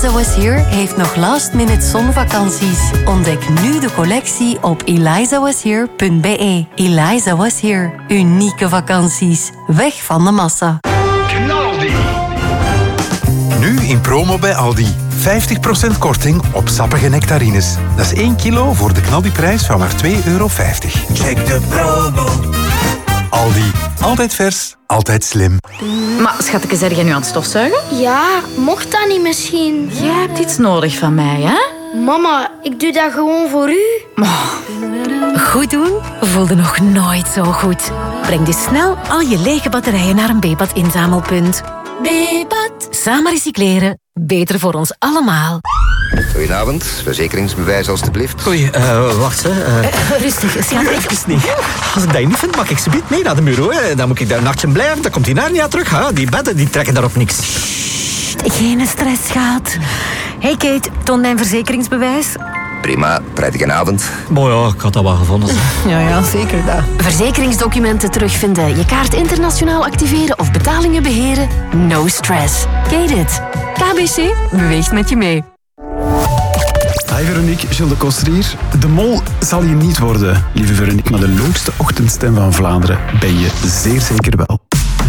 Eliza Was Here heeft nog last-minute zonvakanties. Ontdek nu de collectie op elizawashere.be. Eliza Was Here. Unieke vakanties. Weg van de massa. Knaldi. Nu in promo bij Aldi. 50% korting op sappige nectarines. Dat is 1 kilo voor de knaldiprijs van maar €2,50. Check de promo. Aldi. Altijd vers, altijd slim. Maar schatje, zeg jij nu aan het stofzuigen? Ja, mocht dat niet misschien? Jij hebt iets nodig van mij, hè? Mama, ik doe dat gewoon voor u. Goed doen voelde nog nooit zo goed. Breng dus snel al je lege batterijen naar een Bepat inzamelpunt. Bepat. Samen recycleren. Beter voor ons allemaal. Goedenavond, verzekeringsbewijs alstublieft. Oei, wacht. Rustig, schat. Even niet. Als ik dat niet vind, mag ik ze niet mee naar de bureau. Hè. Dan moet ik daar een nachtje blijven. Dan komt die naar niet terug. Hè. Die bedden die trekken daarop niks. Geen stress, schat. Hey Kate, toon mijn verzekeringsbewijs. Prima, prettige avond. Boah, ja, ik had dat wel gevonden. Ja, zeker dat. Verzekeringsdocumenten terugvinden, je kaart internationaal activeren of betalingen beheren? No stress. Kate it. KBC beweegt met je mee. Hi Veronique, Gilles de Koster hier. De mol zal je niet worden, lieve Veronique, maar de leukste ochtendstem van Vlaanderen ben je zeer zeker wel.